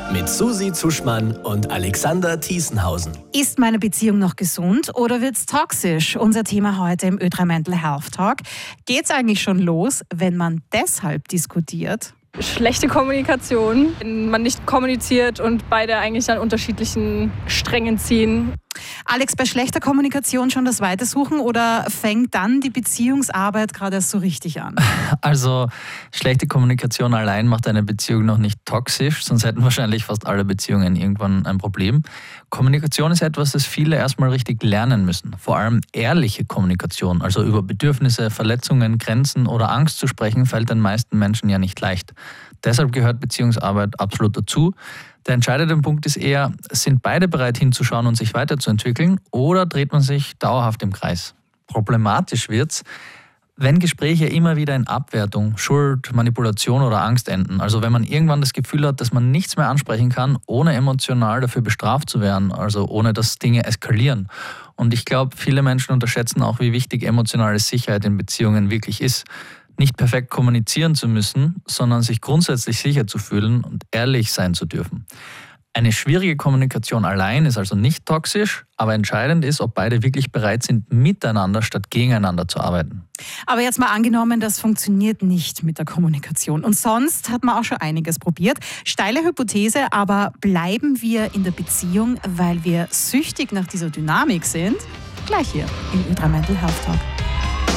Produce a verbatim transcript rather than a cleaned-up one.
mit Susi Zuschmann und Alexander Thiesenhausen. Ist meine Beziehung noch gesund oder wird's toxisch? Unser Thema heute im Ö drei Mental Health Talk. Geht's eigentlich schon los, wenn man deshalb diskutiert? Schlechte Kommunikation, wenn man nicht kommuniziert und beide eigentlich an unterschiedlichen Strängen ziehen. Alex, bei schlechter Kommunikation schon das Weitersuchen oder fängt dann die Beziehungsarbeit gerade erst so richtig an? Also schlechte Kommunikation allein macht eine Beziehung noch nicht toxisch, sonst hätten wahrscheinlich fast alle Beziehungen irgendwann ein Problem. Kommunikation ist etwas, das viele erstmal richtig lernen müssen. Vor allem ehrliche Kommunikation, also über Bedürfnisse, Verletzungen, Grenzen oder Angst zu sprechen, fällt den meisten Menschen ja nicht leicht. Deshalb gehört Beziehungsarbeit absolut dazu. Der entscheidende Punkt ist eher, sind beide bereit hinzuschauen und sich weiterzuentwickeln oder dreht man sich dauerhaft im Kreis? Problematisch wird's, wenn Gespräche immer wieder in Abwertung, Schuld, Manipulation oder Angst enden. Also wenn man irgendwann das Gefühl hat, dass man nichts mehr ansprechen kann, ohne emotional dafür bestraft zu werden, also ohne dass Dinge eskalieren. Und ich glaube, viele Menschen unterschätzen auch, wie wichtig emotionale Sicherheit in Beziehungen wirklich ist. Nicht perfekt kommunizieren zu müssen, sondern sich grundsätzlich sicher zu fühlen und ehrlich sein zu dürfen. Eine schwierige Kommunikation allein ist also nicht toxisch, aber entscheidend ist, ob beide wirklich bereit sind, miteinander statt gegeneinander zu arbeiten. Aber jetzt mal angenommen, das funktioniert nicht mit der Kommunikation. Und sonst hat man auch schon einiges probiert. Steile Hypothese, aber bleiben wir in der Beziehung, weil wir süchtig nach dieser Dynamik sind? Gleich hier im Ö drei Mental Health Talk.